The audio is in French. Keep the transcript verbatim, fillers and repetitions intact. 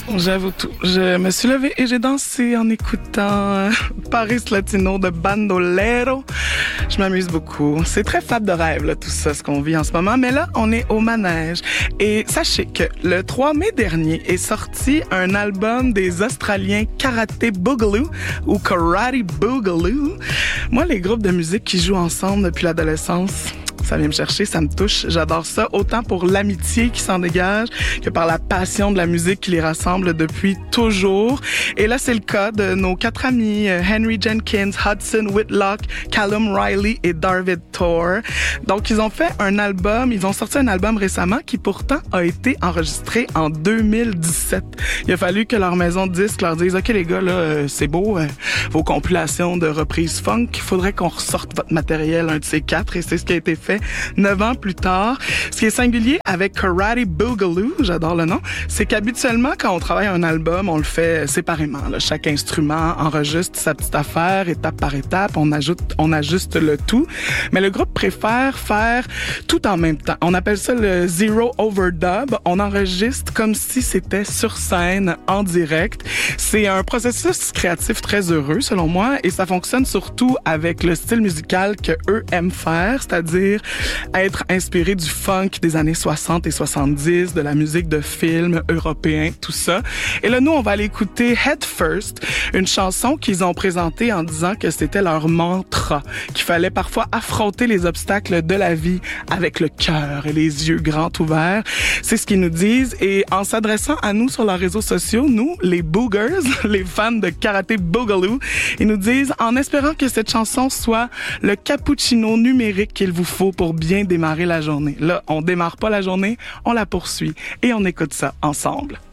J'avoue tout. Je me suis levée et j'ai dansé en écoutant Paris Latino de Bandolero. Je m'amuse beaucoup. C'est très fab de rêve, là, tout ça, ce qu'on vit en ce moment. Mais là, on est au manège. Et sachez que le trois mai dernier est sorti un album des Australiens Karate Boogaloo ou Karate Boogaloo. Moi, les groupes de musique qui jouent ensemble depuis l'adolescence, ça vient me chercher, ça me touche. J'adore ça, autant pour l'amitié qui s'en dégage que par la passion de la musique qui les rassemble depuis toujours. Et là, c'est le cas de nos quatre amis, Henry Jenkins, Hudson Whitlock, Callum Riley et David Thor. Donc, ils ont fait un album, ils ont sorti un album récemment qui pourtant a été enregistré en deux mille dix-sept. Il a fallu que leur maison de disques leur dise « OK, les gars, là, c'est beau, euh, vos compilations de reprises funk, il faudrait qu'on ressorte votre matériel, un de ces quatre. » Et c'est ce qui a été fait neuf ans plus tard. Ce qui est singulier avec Karate Boogaloo, j'adore le nom, c'est qu'habituellement, quand on travaille un album, on le fait séparément. Là. Chaque instrument enregistre sa petite affaire, étape par étape, on ajoute, on ajuste le tout. Mais le groupe préfère faire tout en même temps. On appelle ça le zero overdub. On enregistre comme si c'était sur scène, en direct. C'est un processus créatif très heureux, selon moi, et ça fonctionne surtout avec le style musical que eux aiment faire, c'est-à-dire être inspiré du funk des années soixante et soixante-dix, de la musique de films européens, tout ça. Et là, nous, on va aller écouter Head First, une chanson qu'ils ont présentée en disant que c'était leur mantra, qu'il fallait parfois affronter les obstacles de la vie avec le cœur et les yeux grands ouverts. C'est ce qu'ils nous disent. Et en s'adressant à nous sur leurs réseaux sociaux, nous, les boogers, les fans de Karate Boogaloo, ils nous disent, en espérant que cette chanson soit le cappuccino numérique qu'il vous faut pour bien démarrer la journée. Là, on démarre pas la journée, on la poursuit et on écoute ça ensemble.